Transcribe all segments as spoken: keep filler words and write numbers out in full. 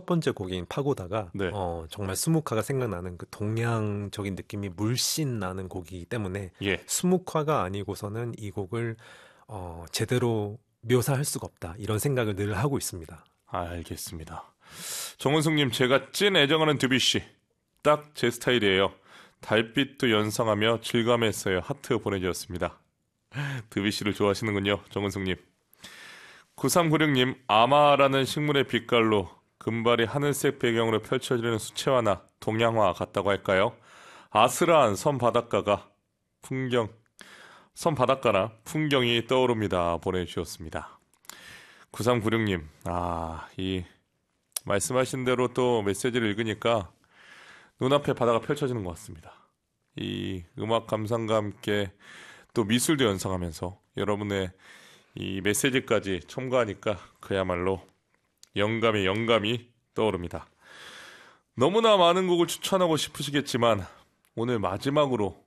번째 곡인 파고다가 네. 어, 정말 스무카가 생각나는 그 동양적인 느낌이 물씬 나는 곡이기 때문에 예. 스무카가 아니고서는 이 곡을 어, 제대로 묘사할 수가 없다. 이런 생각을 늘 하고 있습니다. 알겠습니다. 정은숙님, 제가 찐 애정하는 드뷔시. 딱 제 스타일이에요. 달빛도 연상하며 질감했어요. 하트 보내주셨습니다. 드뷔시를 좋아하시는군요, 정은숙님. 구삼구육님, 아마라는 식물의 빛깔로 금발이 하늘색 배경으로 펼쳐지는 수채화나 동양화 같다고 할까요? 아스라한 섬 바닷가가 풍경, 섬 바닷가나 풍경이 떠오릅니다. 보내주셨습니다. 구삼구육님, 아, 이 말씀하신 대로 또 메시지를 읽으니까 눈앞에 바다가 펼쳐지는 것 같습니다. 이 음악 감상과 함께 또 미술도 연상하면서 여러분의 이 메시지까지 첨가하니까 그야말로 영감이 영감이 떠오릅니다. 너무나 많은 곡을 추천하고 싶으시겠지만 오늘 마지막으로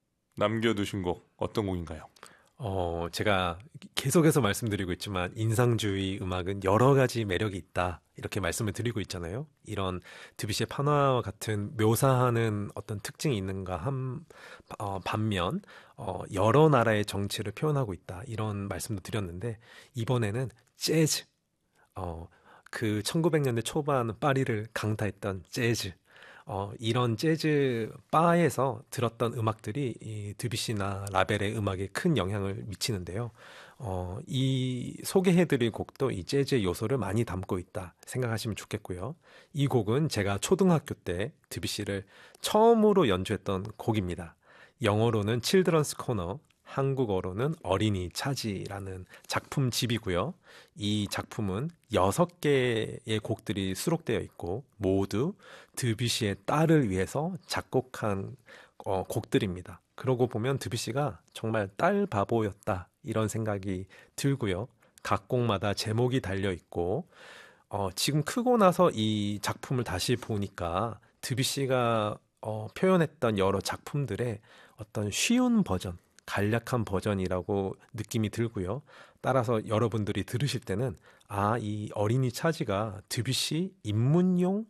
남겨두신 곡 어떤 곡인가요? 어, 제가 계속해서 말씀드리고 있지만 인상주의 음악은 여러 가지 매력이 있다. 이렇게 말씀을 드리고 있잖아요. 이런 드뷔시의 판화와 같은 묘사하는 어떤 특징이 있는가 한 어, 반면 어, 여러 나라의 정치를 표현하고 있다. 이런 말씀도 드렸는데 이번에는 재즈, 어, 그 천구백 년대 초반 파리를 강타했던 재즈, 어, 이런 재즈 바에서 들었던 음악들이 이 드뷔시나 라벨의 음악에 큰 영향을 미치는데요. 어, 이 소개해드릴 곡도 이 재즈의 요소를 많이 담고 있다 생각하시면 좋겠고요. 이 곡은 제가 초등학교 때 드뷔시를 처음으로 연주했던 곡입니다. 영어로는 칠드런스 코너, 한국어로는 어린이 차지라는 작품집이고요. 이 작품은 여섯 개의 곡들이 수록되어 있고 모두 드뷔시의 딸을 위해서 작곡한 어, 곡들입니다. 그러고 보면 드뷔시가 정말 딸 바보였다 이런 생각이 들고요. 각 곡마다 제목이 달려 있고 어, 지금 크고 나서 이 작품을 다시 보니까 드뷔시가 어, 표현했던 여러 작품들의 어떤 쉬운 버전, 간략한 버전이라고 느낌이 들고요. 따라서 여러분들이 들으실 때는 아, 이 어린이 차지가 드뷔시 입문용이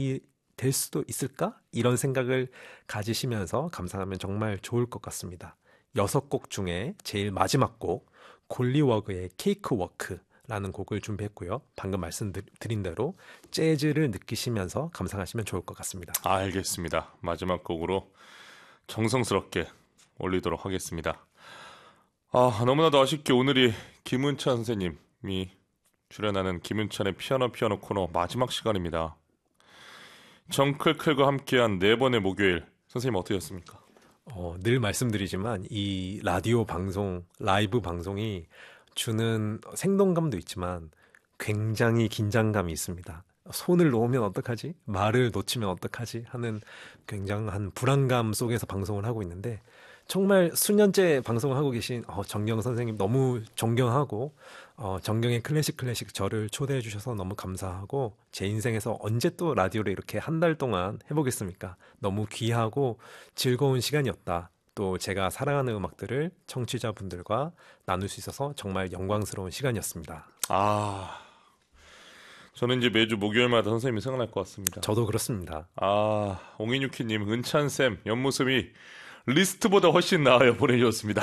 될 수도 있을까? 이런 생각을 가지시면서 감상하면 정말 좋을 것 같습니다. 여섯 곡 중에 제일 마지막 곡 골리워그의 케이크워크라는 곡을 준비했고요. 방금 말씀드린 대로 재즈를 느끼시면서 감상하시면 좋을 것 같습니다. 알겠습니다. 마지막 곡으로 정성스럽게 올리도록 하겠습니다. 아, 너무나도 아쉽게 오늘이 김은찬 선생님이 출연하는 김은찬의 피아노 피아노 코너 마지막 시간입니다. 정클클과 함께한 네 번의 목요일, 선생님 어떠셨습니까? 어, 늘 말씀드리지만 이 라디오 방송, 라이브 방송이 주는 생동감도 있지만 굉장히 긴장감이 있습니다. 손을 놓으면 어떡하지? 말을 놓치면 어떡하지? 하는 굉장한 불안감 속에서 방송을 하고 있는데 정말 수년째 방송을 하고 계신 어, 정경 선생님 너무 존경하고 어, 정경의 클래식 클래식 저를 초대해 주셔서 너무 감사하고 제 인생에서 언제 또 라디오를 이렇게 한 달 동안 해보겠습니까? 너무 귀하고 즐거운 시간이었다. 또 제가 사랑하는 음악들을 청취자분들과 나눌 수 있어서 정말 영광스러운 시간이었습니다. 아, 저는 이제 매주 목요일마다 선생님이 생각날 것 같습니다. 저도 그렇습니다. 아, 옹이뉴키님, 은찬쌤 옆모습이 리스트보다 훨씬 나아요. 보내주셨습니다.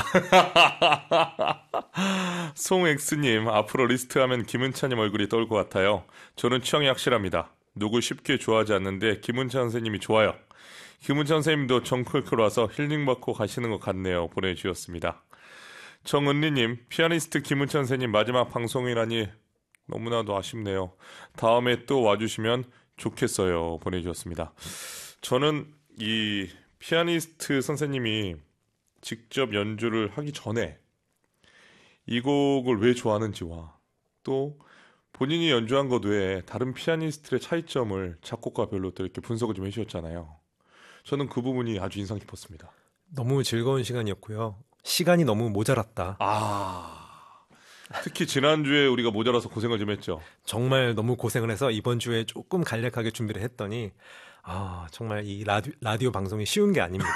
송엑스님, 앞으로 리스트 하면 김은찬님 얼굴이 떠올 것 같아요. 저는 취향이 확실합니다. 누구 쉽게 좋아하지 않는데 김은찬 선생님이 좋아요. 김은찬 선생님도 정클클 와서 힐링받고 가시는 것 같네요. 보내주셨습니다. 정은리님, 피아니스트 김은찬 선생님 마지막 방송이라니 너무나도 아쉽네요. 다음에 또 와주시면 좋겠어요. 보내주셨습니다. 저는 이 피아니스트 선생님이 직접 연주를 하기 전에 이 곡을 왜 좋아하는지와 또 본인이 연주한 것 외에 다른 피아니스트의 차이점을 작곡가별로 또 이렇게 분석을 좀 해주셨잖아요. 저는 그 부분이 아주 인상 깊었습니다. 너무 즐거운 시간이었고요. 시간이 너무 모자랐다. 아, 특히 지난주에 우리가 모자라서 고생을 좀 했죠. 정말 너무 고생을 해서 이번 주에 조금 간략하게 준비를 했더니 아, 정말 이 라디오, 라디오 방송이 쉬운 게 아닙니다.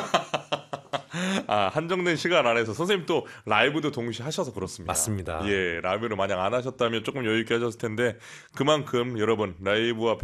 아, 한정된 시간 안에서 선생님 또 라이브도 동시에 하셔서 그렇습니다. 맞습니다. 예, 라이브를 만약 안 하셨다면 조금 여유 있게 하셨을 텐데 그만큼 여러분 라이브와